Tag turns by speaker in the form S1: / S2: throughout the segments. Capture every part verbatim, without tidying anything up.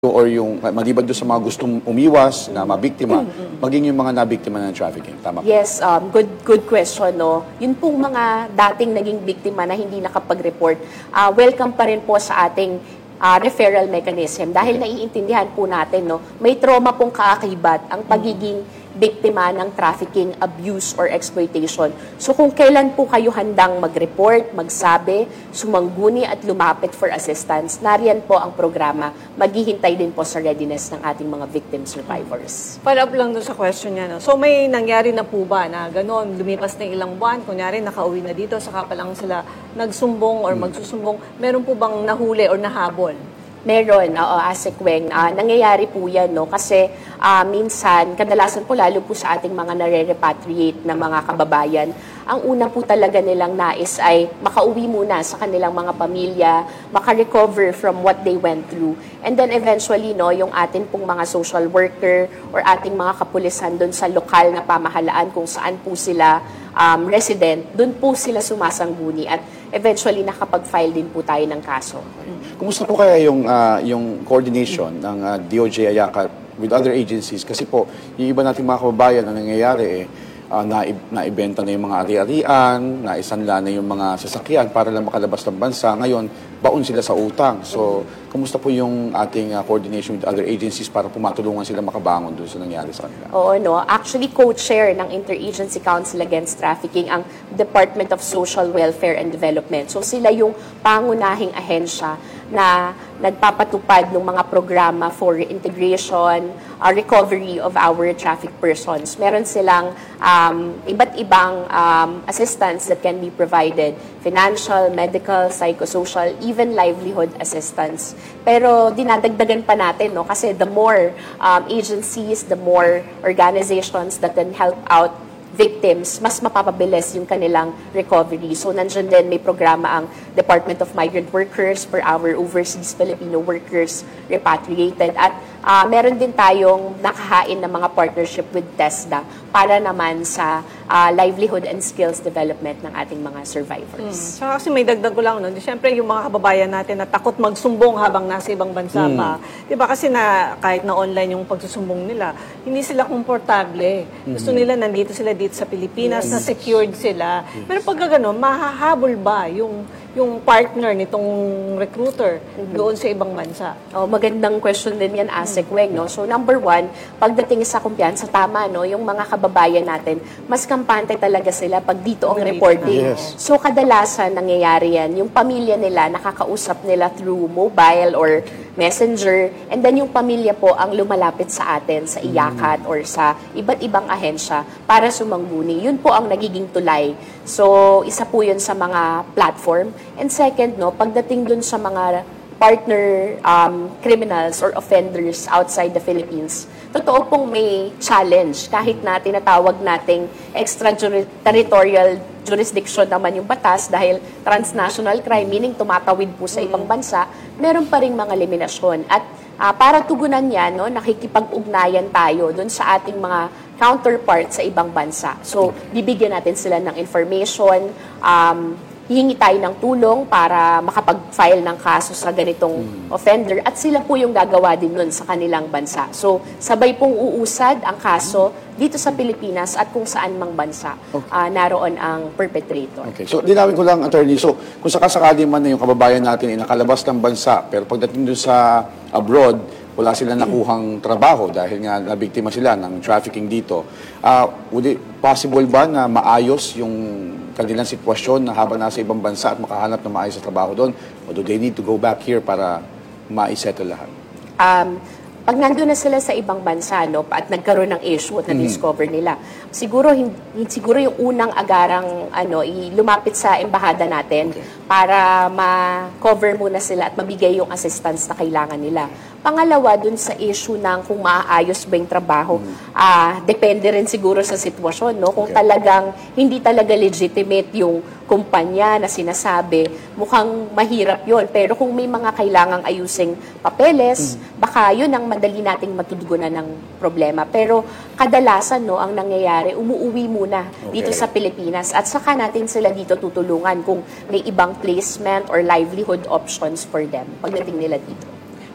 S1: or yung maliban doon sa mga gustong umiwas na mabiktima, maging yung mga nabiktima ng trafficking. Tama po?
S2: Yes, um, good good question. No? Yun pong mga dating naging biktima na hindi nakapag-report, uh, welcome pa rin po sa ating uh, referral mechanism dahil naiintindihan po natin, no, may trauma pong kaakibat ang pagiging biktima ng trafficking, abuse, or exploitation. So kung kailan po kayo handang mag-report, magsabi, sumangguni at lumapit for assistance, nariyan po ang programa. Maghihintay din po sa readiness ng ating mga victim survivors.
S3: Follow up lang doon sa question niya. No? So may nangyari na po ba na gano'n, lumipas na ilang buwan, kunyari nakauwi na dito, saka pa lang sila nagsumbong or magsusumbong, meron po bang nahuli or nahabol?
S2: Meron, oo, Asik Weng. Uh, nangyayari po yan, no? Kasi uh, minsan, kadalasan po lalo po sa ating mga nare-repatriate na mga kababayan, ang una po talaga nilang nais ay makauwi muna sa kanilang mga pamilya, makarecover from what they went through. And then eventually, no, yung atin pong mga social worker or ating mga kapulisan doon sa lokal na pamahalaan kung saan po sila um, resident, doon po sila sumasangguni at eventually nakapag-file din po tayo ng kaso.
S1: Kumusta po kaya yung uh, yung coordination ng uh, D O J AYACA with other agencies? Kasi po, yung iba nating mga kababayan na nangyayari eh, uh, na, naibenta na yung mga ari-arian, naisanla na yung mga sasakyan para lang makalabas ng bansa. Ngayon, baon sila sa utang. So, kumusta po yung ating uh, coordination with other agencies para pumatulungan sila makabangon doon sa nangyari sa kanila?
S2: Oo, no. Actually, co-chair ng Interagency Council Against Trafficking ang Department of Social Welfare and Development. So, sila yung pangunahing ahensya na nagpapatupad ng mga programa for integration, uh, recovery of our trafficked persons. Meron silang um, iba't ibang um, assistance that can be provided, financial, medical, psychosocial, even livelihood assistance. Pero dinadagdagan pa natin, no? Kasi the more um, agencies, the more organizations that can help out victims, mas mapapabilis yung kanilang recovery. So, nandiyan din may programa ang Department of Migrant Workers for our overseas Filipino workers repatriated. At uh, meron din tayong nakahain ng mga partnership with TESDA para naman sa uh, livelihood and skills development ng ating mga survivors.
S3: Hmm. So, kasi may dagdag ko lang, no? Siyempre, yung mga kababayan natin na takot magsumbong habang nasa ibang bansa hmm. pa. Diba kasi na kahit na online yung pagsusumbong nila, hindi sila komportable. Hmm. Gusto nila nandito sila dito sa Pilipinas, yes. na secured sila. Yes. Pero pag gano'n, mahahabol ba yung yung partner nitong recruiter mm-hmm. doon sa ibang bansa?
S2: Oh, magandang question din yan, Asik Weng, no? So, number one, pagdating sa kumpiyansa, tama, no? Yung mga kababayan natin, mas kampante talaga sila pag dito ang reporting. Yes. So, kadalasan nangyayari yan. Yung pamilya nila, nakakausap nila through mobile or messenger, and then yung pamilya po ang lumalapit sa atin, sa IACAT or sa iba't ibang ahensya para sumangguni. Yun po ang nagiging tulay. So, isa po yun sa mga platform. And second, no, pagdating dun sa mga partner um, criminals or offenders outside the Philippines, totoo pong may challenge kahit na tinatawag nating extraterritorial jurisdiction naman yung batas dahil transnational crime, meaning tumatawid po sa ibang bansa, meron pa ring mga liminasyon. At uh, para tugunan yan, no, nakikipag-ugnayan tayo dun sa ating mga counterparts sa ibang bansa. So, bibigyan natin sila ng information, um, hihingi tayo ng tulong para makapag-file ng kaso sa ganitong hmm. offender at sila po yung gagawa din nun sa kanilang bansa. So, sabay pong uusad ang kaso dito sa Pilipinas at kung saan mang bansa okay. uh, naroon ang perpetrator.
S1: Okay. So, dinawin ko lang, attorney. So, kung sakasakali man na yung kababayan natin ay nakalabas ng bansa, pero pagdating doon sa abroad, wala silang nakuhang trabaho dahil nga nabiktima sila ng trafficking dito. Uh, would it possible ba na maayos yung kanilang sitwasyon na habang nasa ibang bansa at makahanap ng maayos na trabaho doon? Or do they need to go back here para ma-settle lahat?
S2: Um, pag nandun na sila sa ibang bansa, no, at nagkaroon ng issue at na-discover nila, siguro, hindi, siguro yung unang agarang ano, lumapit sa embahada natin okay. para ma-cover muna sila at mabigay yung assistance na kailangan nila. Pangalawa, dun sa issue ng kung maaayos ba yung trabaho, hmm. uh, depende rin siguro sa sitwasyon. No? Kung okay. talagang hindi talaga legitimate yung kumpanya na sinasabi, mukhang mahirap yon. Pero kung may mga kailangang ayusing papeles, hmm. baka yun ang madali nating matutugunan ng problema. Pero kadalasan, no, ang nangyayari, umuuwi muna okay. dito sa Pilipinas at saka natin sila dito tutulungan kung may ibang placement or livelihood options for them pagdating nila dito.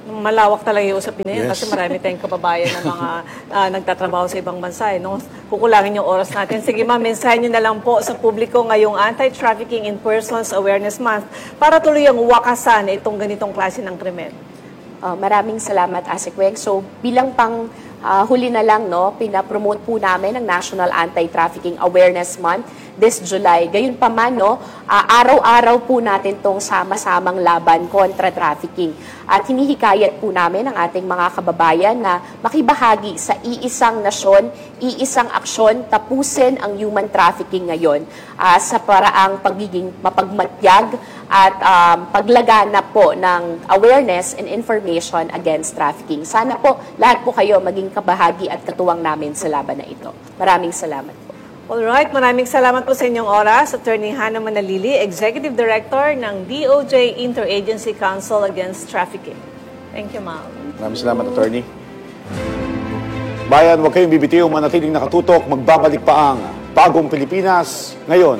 S3: malawak talaga yung usapin na yun
S1: Yes.
S3: kasi marami tayong kababayan na mga ah, nagtatrabaho sa ibang bansa. Eh, no? Kukulangin yung oras natin. Sige ma'am, mensahe nyo na lang po sa publiko ngayong Anti-Trafficking in Persons Awareness Month para tuloy ang wakasan itong ganitong klase ng krimen.
S2: Uh, maraming salamat, Asik Weng. So, bilang pang uh, huli na lang, no, pinapromote po namin ang National Anti-Trafficking Awareness Month this July. Gayun pa man, no, uh, araw-araw po natin tong sama-samang laban kontra trafficking. At hinihikayat po namin ang ating mga kababayan na makibahagi sa iisang nasyon, iisang aksyon, tapusin ang human trafficking ngayon uh, sa paraang pagiging mapagmatyag at um, paglaganap po ng awareness and information against trafficking. Sana po lahat po kayo maging kabahagi at katuwang namin sa laban na ito. Maraming salamat po.
S3: Alright, maraming salamat po sa inyong oras. Attorney Hannah Manalili, Executive Director ng D O J Interagency Council Against Trafficking. Thank you, ma'am.
S1: Maraming salamat, Attorney. Bayan, huwag kayong bibitiw, manatiling nakatutok, magbabalik pa ang Bagong Pilipinas ngayon.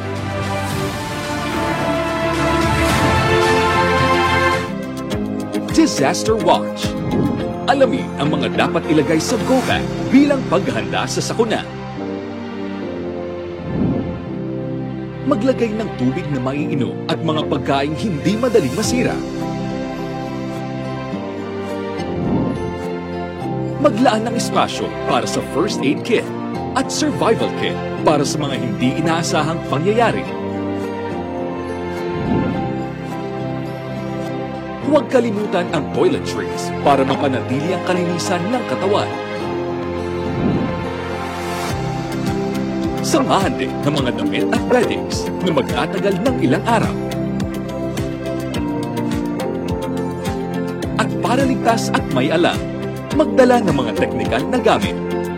S4: Disaster Watch. Alamin ang mga dapat ilagay sa go bag bilang paghahanda sa sakuna. Maglagay ng tubig na maiinom at mga pagkaing hindi madaling masira. Maglaan ng espasyo para sa first aid kit at survival kit para sa mga hindi inaasahang pangyayari. Huwag kalimutan ang toiletries para mapanatili ang kalinisan ng katawan. Samahan din ng mga damit at beddings na magtatagal ng ilang araw. At para ligtas at may alam, magdala ng mga teknikal na gamit.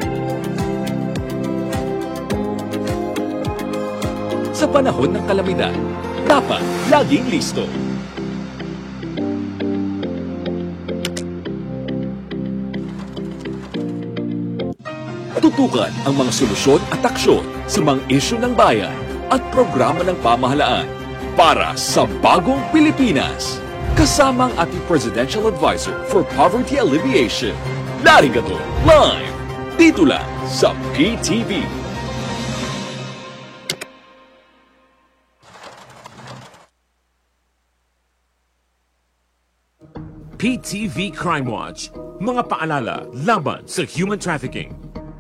S4: Sa panahon ng kalamidad, dapat laging listo. Tutukan ang mga solusyon at aksyon sa mga isyu ng bayan at programa ng pamahalaan para sa Bagong Pilipinas. Kasama ang ating Presidential Advisor for Poverty Alleviation. Narigato, live, dito lang sa P T V.
S5: P T V Crime Watch, mga paalala laban sa human trafficking.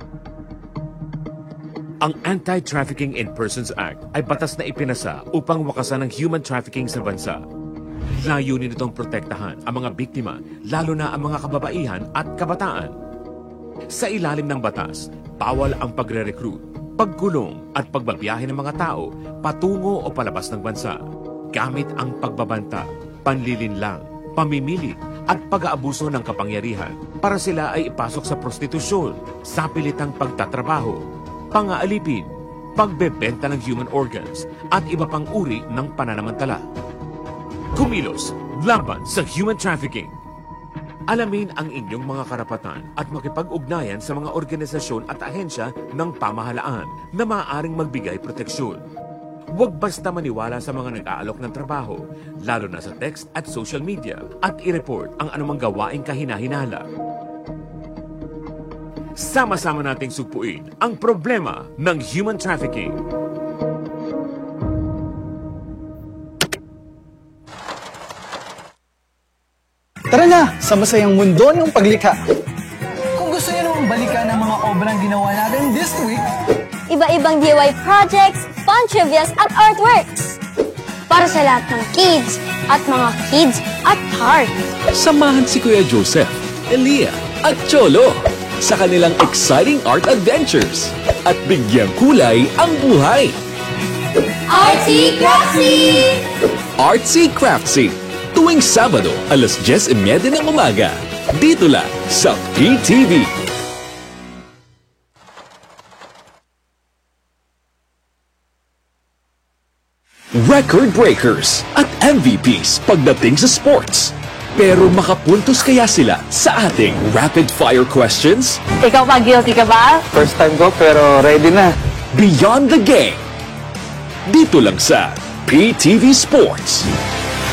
S5: Ang Anti-Trafficking in Persons Act ay batas na ipinasa upang wakasan ang human trafficking sa bansa. Layunin nitong protektahan ang mga biktima, lalo na ang mga kababaihan at kabataan. Sa ilalim ng batas, bawal ang pagre-recruit, pagkulong at pagbabiyahe ng mga tao patungo o palabas ng bansa, gamit ang pagbabanta, panlilinlang, pamimili at pag-aabuso ng kapangyarihan para sila ay ipasok sa prostitusyon, sa pilitang pagtatrabaho, pang-aalipin, pagbebenta ng human organs at iba pang uri ng pananamantala. Kumilos laban sa human trafficking. Alamin ang inyong mga karapatan at makipag-ugnayan sa mga organisasyon at ahensya ng pamahalaan na maaaring magbigay proteksyon. Huwag basta maniwala sa mga nag-aalok ng trabaho, lalo na sa text at social media, at i-report ang anumang gawaing kahinahinala. Sama-sama nating sugpuin ang problema ng human trafficking.
S6: Tara na sa masayang mundo ng paglikha.
S7: Kung gusto niyo namang balikan ang mga obrang ginawa natin this week,
S8: iba-ibang D I Y projects, fun trivias at artworks. Para sa lahat ng kids at mga kids at heart.
S4: Samahan si Kuya Joseph, Elia at Cholo sa kanilang exciting art adventures at bigyang kulay ang buhay.
S8: Artsy Craftsy!
S4: Artsy Craftsy, tuwing Sabado, alas diyes y media ng umaga. Dito lang sa P T V. Record breakers at M V Ps pagdating sa sports. Pero makapuntos kaya sila sa ating rapid-fire questions?
S9: Ikaw pa, guilty ka ba?
S6: First time ko pero ready na.
S4: Beyond the Game. Dito lang sa P T V Sports.